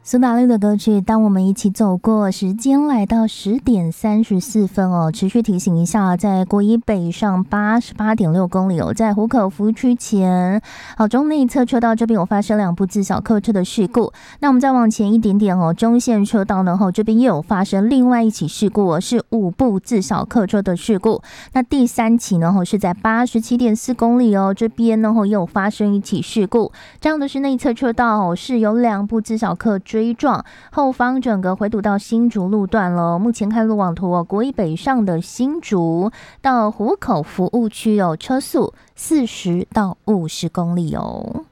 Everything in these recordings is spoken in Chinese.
苏打绿的歌曲《当我们一起走过》，时间来到10:34哦。持续提醒一下，在国一北上88.6公里哦，在湖口服务区前好中内侧车道这边有发生2部自小客车的事故。那我们再往前一点点哦，中线车道呢这边又有发生另外一起事故哦，是5部自小客车的事故。那第3起呢是在87.4公里哦，这边呢又有发生一起事故。这样的是内侧车道是有2部自小客追撞，后方整个回堵到新竹路段了。目前看路网图国一北上的新竹到湖口服务区车速40到50公里哦。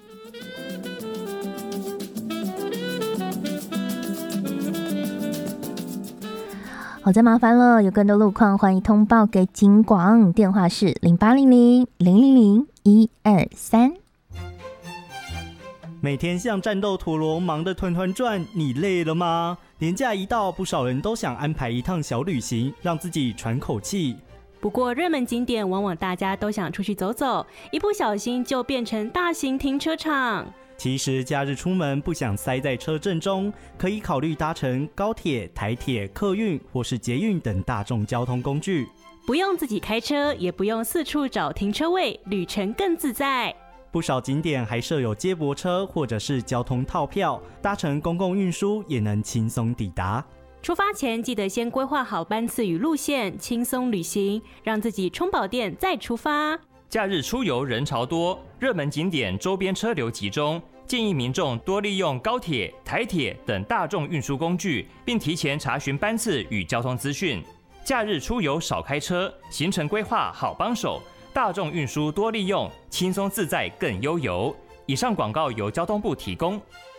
好，再麻烦了，有更多路况欢迎通报给警广，电话是0800-000-123。 每天像战斗陀螺忙得团团转，你累了吗？年假一到，不少人都想安排一趟小旅行，让自己喘口气。 不过热门景点往往大家都想出去走走，一不小心就变成大型停车场。 其实假日出门不想塞在车阵中，可以考虑搭乘高铁、台铁、客运或是捷运等大众交通工具， 不用自己开车，也不用四处找停车位，旅程更自在。 不少景点还设有接驳车或者是交通套票，搭乘公共运输也能轻松抵达。 出发前记得先规划好班次与路线，轻松旅行，让自己充饱电再出发。 假日出游人潮多，热门景点周边车流集中，建议民众多利用高铁、台铁等大众运输工具，并提前查询班次与交通资讯。假日出游少开车，行程规划好帮手，大众运输多利用，轻松自在更悠游。以上广告由交通部提供。